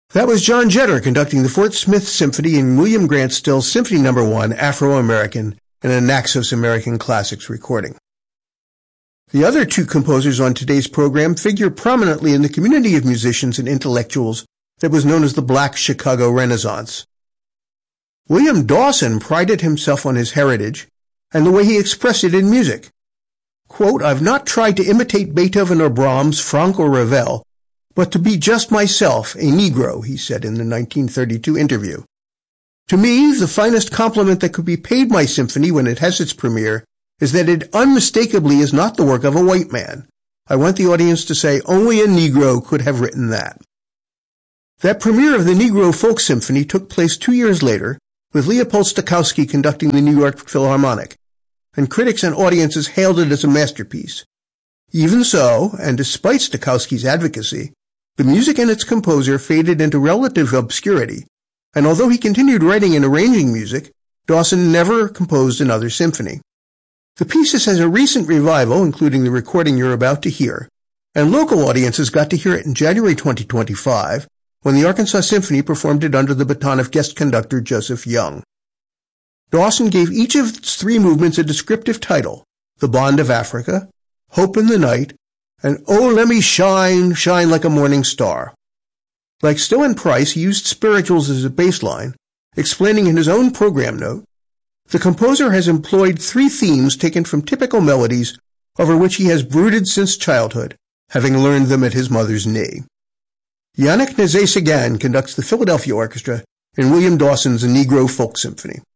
That was John Jetter conducting the Fort Smith Symphony in William Grant Still's Symphony No. 1, Afro-American, in a Naxos American Classics recording. The other two composers on today's program figure prominently in the community of musicians and intellectuals that was known as the Black Chicago Renaissance. William Dawson prided himself on his heritage and the way he expressed it in music. Quote, "I've not tried to imitate Beethoven or Brahms, Franck or Ravel, but to be just myself, a Negro," he said in the 1932 interview. "To me, the finest compliment that could be paid my symphony when it has its premiere is that it unmistakably is not the work of a white man. I want the audience to say only a Negro could have written that." That premiere of the Negro Folk Symphony took place 2 years later, with Leopold Stokowski conducting the New York Philharmonic, and critics and audiences hailed it as a masterpiece. Even so, and despite Stokowski's advocacy, the music and its composer faded into relative obscurity, and although he continued writing and arranging music, Dawson never composed another symphony. The piece has a recent revival, including the recording you're about to hear, and local audiences got to hear it in January 2025, when the Arkansas Symphony performed it under the baton of guest conductor Joseph Young. Dawson gave each of its 3 movements a descriptive title: The Bond of Africa, Hope in the Night, and Oh, Let Me Shine, Shine Like a Morning Star. Like Still and Price, he used spirituals as a baseline, explaining in his own program note, "The composer has employed 3 themes taken from typical melodies over which he has brooded since childhood, having learned them at his mother's knee." Yannick Nézet-Séguin conducts the Philadelphia Orchestra in William Dawson's Negro Folk Symphony.